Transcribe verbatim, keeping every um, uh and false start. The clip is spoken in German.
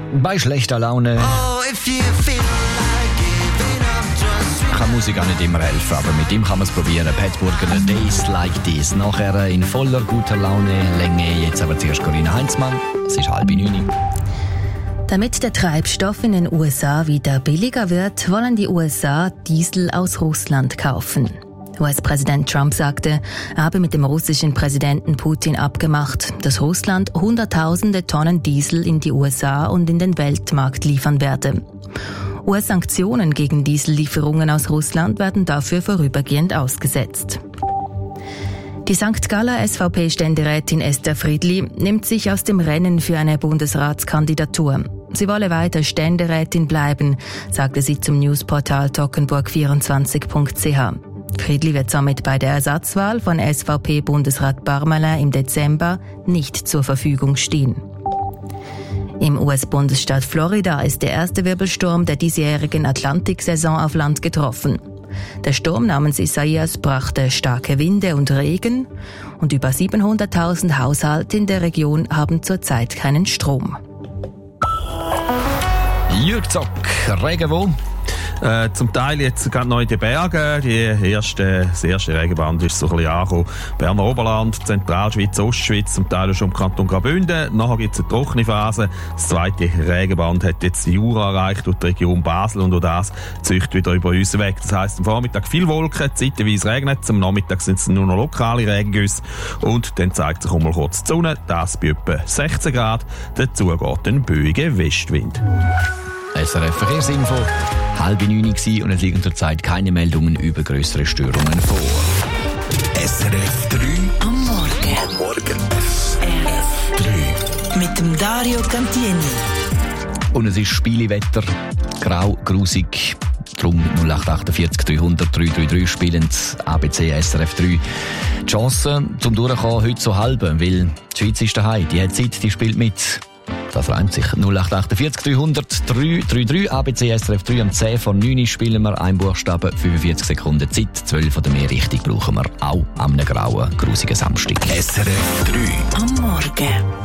Bei schlechter Laune kann Musik auch nicht immer helfen, aber mit ihm kann man es probieren. Pat Burgener, Days Like This. Nachher in voller guter Laune, Länge. Jetzt aber zuerst Corinna Heinzmann. Es ist halb neun. Damit der Treibstoff in den U S A wieder billiger wird, wollen die U S A Diesel aus Russland kaufen. U S-Präsident Trump sagte, er habe mit dem russischen Präsidenten Putin abgemacht, dass Russland Hunderttausende Tonnen Diesel in die U S A und in den Weltmarkt liefern werde. U S-Sanktionen gegen Diesellieferungen aus Russland werden dafür vorübergehend ausgesetzt. Die Sankt Galler S V P-Ständerätin Esther Friedli nimmt sich aus dem Rennen für eine Bundesratskandidatur. Sie wolle weiter Ständerätin bleiben, sagte sie zum Newsportal toggenburg vierundzwanzig punkt c h. Friedli wird somit bei der Ersatzwahl von S V P-Bundesrat Barmelin im Dezember nicht zur Verfügung stehen. Im U S-Bundesstaat Florida ist der erste Wirbelsturm der diesjährigen Atlantiksaison auf Land getroffen. Der Sturm namens Isaias brachte starke Winde und Regen und über siebenhunderttausend Haushalte in der Region haben zurzeit keinen Strom. Jürg Zock, Regen wo? Äh, zum Teil jetzt gerade noch in den Bergen. Die erste, das erste Regenband ist so ein bisschen angekommen. Berner Oberland, Zentralschweiz, Ostschweiz, zum Teil schon im Kanton Graubünden. Nachher gibt es eine trockene Phase. Das zweite Regenband hat jetzt die Jura erreicht und die Region Basel und auch das zieht wieder über uns weg. Das heisst, am Vormittag viel Wolken, zeitweise regnet es, am Nachmittag sind es nur noch lokale Regengüsse und dann zeigt sich auch mal kurz die Sonne. Das bei etwa sechzehn Grad. Dazu geht ein böiger Westwind. S R F Verkehrsinfo, halb neun gsi und es liegen zurzeit keine Meldungen über grössere Störungen vor. S R F drei am Morgen. Am Morgen. S R F drei. Mit dem Dario Cantieni. Und es ist Spielewetter, grau, grusig. Drum null acht acht vier dreihundert drei drei drei spielend A B C S R F drei. Die Chance zum Durchkommen heute so halb, weil die Schweiz ist daheim, die hat Zeit, die spielt mit. Das reimt sich. null acht acht vier dreihundert drei drei drei. A B C S R F drei am zehn vor neun spielen wir ein Buchstaben, fünfundvierzig Sekunden Zeit. zwölf oder mehr richtig brauchen wir auch am grauen, grusigen Samstag. S R F drei am Morgen.